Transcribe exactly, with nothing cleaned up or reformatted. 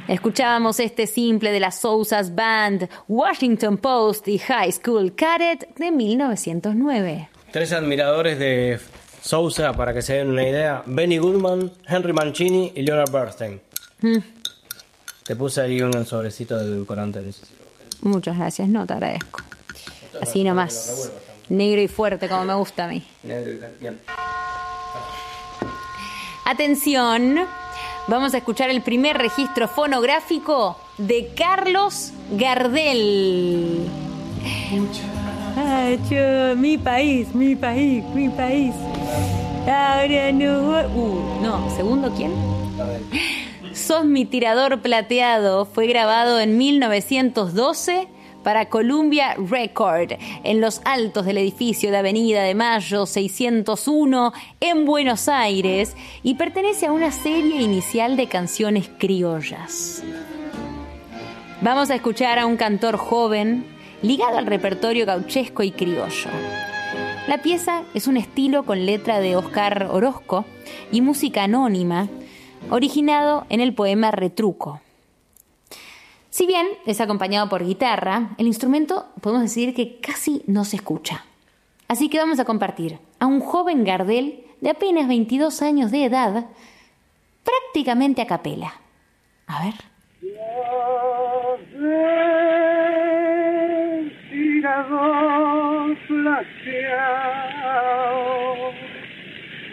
Escuchábamos este simple de las Sousas Band, Washington Post y High School Cadet de mil novecientos nueve. Tres admiradores de Sousa, para que se den una idea: Benny Goodman, Henry Mancini y Leonard Bernstein. Mm. Te puse ahí un sobrecito del edulcorante. Muchas gracias, no te agradezco. Así nomás, negro y fuerte como me gusta a mí. Bien. Atención, vamos a escuchar el primer registro fonográfico de Carlos Gardel. Ay, yo, mi país, mi país, mi país. Ahora no. Uh, no, ¿segundo quién? Sos mi tirador plateado fue grabado en mil novecientos doce para Columbia Record en los altos del edificio de Avenida de Mayo seiscientos uno en Buenos Aires y pertenece a una serie inicial de canciones criollas. Vamos a escuchar a un cantor joven ligado al repertorio gauchesco y criollo. La pieza es un estilo con letra de Oscar Orozco y música anónima, originado en el poema Retruco. Si bien es acompañado por guitarra, el instrumento podemos decir que casi no se escucha. Así que vamos a compartir a un joven Gardel de apenas veintidós años de edad, prácticamente a capela. A ver. Tirador plateado